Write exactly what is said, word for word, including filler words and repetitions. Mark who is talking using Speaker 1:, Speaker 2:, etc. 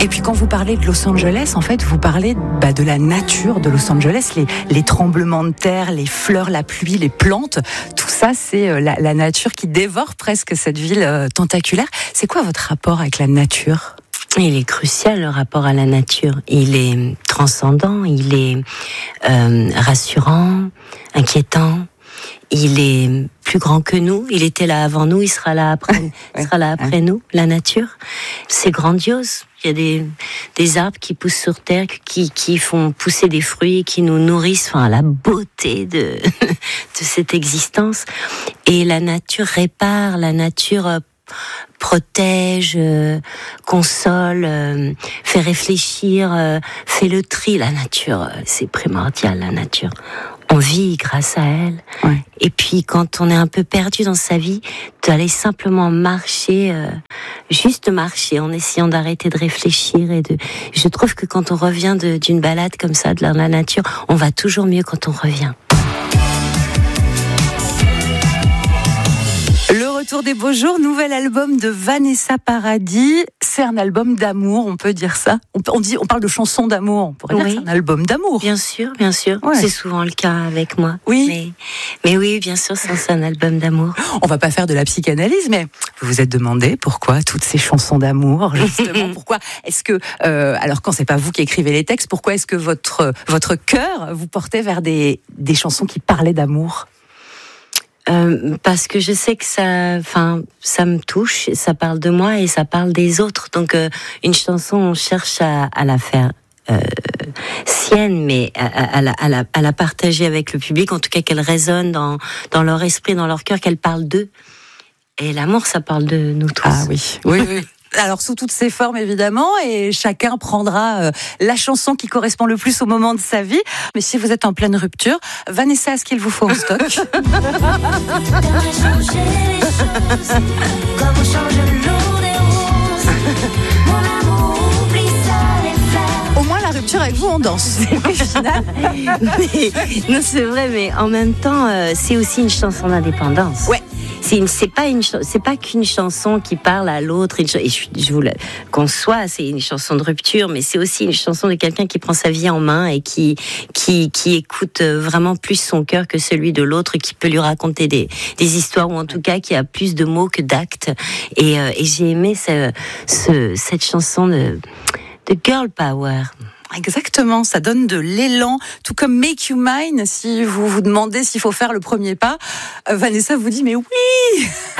Speaker 1: Et puis quand vous parlez de Los Angeles, en fait, vous parlez bah, de la nature de Los Angeles, les, les tremblements de terre, les fleurs, la pluie, les plantes, tout ça, c'est euh, la, la nature qui dévore presque cette ville euh, tentaculaire. C'est quoi votre rapport avec la nature ?
Speaker 2: Il est crucial, le rapport à la nature. Il est transcendant, il est euh, rassurant, inquiétant. Il est plus grand que nous. Il était là avant nous, il sera là après, il sera là après nous. La nature, c'est grandiose. Il y a des, des arbres qui poussent sur terre, qui, qui font pousser des fruits, qui nous nourrissent. Enfin, la beauté de, de cette existence. Et la nature répare, la nature protège, euh, console, euh, fait réfléchir, euh, fait le tri. La nature, euh, c'est primordial, la nature. On vit grâce à elle. Ouais. Et puis, quand on est un peu perdu dans sa vie, d'aller simplement marcher, euh, juste marcher, en essayant d'arrêter de réfléchir. Et de. Je trouve que quand on revient de, d'une balade comme ça, de la, la nature, on va toujours mieux quand on revient.
Speaker 1: Le retour des beaux jours, nouvel album de Vanessa Paradis. C'est un album d'amour, on peut dire ça. On, on dit, on parle de chansons d'amour. On pourrait oui. dire que c'est un album d'amour.
Speaker 2: Bien sûr, bien sûr. Ouais. C'est souvent le cas avec moi.
Speaker 1: Oui.
Speaker 2: Mais, mais oui, bien sûr, c'est un album d'amour.
Speaker 1: On va pas faire de la psychanalyse, mais vous vous êtes demandé pourquoi toutes ces chansons d'amour, justement. Pourquoi est-ce que, euh, alors quand c'est pas vous qui écrivez les textes, pourquoi est-ce que votre votre cœur vous portait vers des des chansons qui parlaient d'amour?
Speaker 2: Euh, parce que je sais que ça, enfin, ça me touche, ça parle de moi et ça parle des autres. Donc, euh, une chanson, on cherche à, à la faire euh, sienne, mais à, à, à, la, à, la, à la partager avec le public. En tout cas, qu'elle résonne dans dans leur esprit, dans leur cœur, qu'elle parle d'eux. Et l'amour, ça parle de nous tous.
Speaker 1: Ah oui, oui, oui. Alors sous toutes ses formes évidemment, et chacun prendra euh, la chanson qui correspond le plus au moment de sa vie. Mais si vous êtes en pleine rupture, Vanessa, est-ce qu'il vous faut en stock? Au moins la rupture avec vous, on danse.
Speaker 2: Mais, non, c'est vrai, mais en même temps, euh, c'est aussi une chanson d'indépendance.
Speaker 1: Ouais.
Speaker 2: C'est, une, c'est pas une, c'est pas qu'une chanson qui parle à l'autre. Et je, je vous le conçois, c'est une chanson de rupture, mais c'est aussi une chanson de quelqu'un qui prend sa vie en main et qui, qui, qui écoute vraiment plus son cœur que celui de l'autre, qui peut lui raconter des, des histoires, ou en tout cas qui a plus de mots que d'actes. Et, euh, et j'ai aimé ce, ce, cette chanson de, de Girl Power.
Speaker 1: Exactement, ça donne de l'élan, tout comme Make You Mine. Si vous vous demandez s'il faut faire le premier pas, Vanessa vous dit mais oui.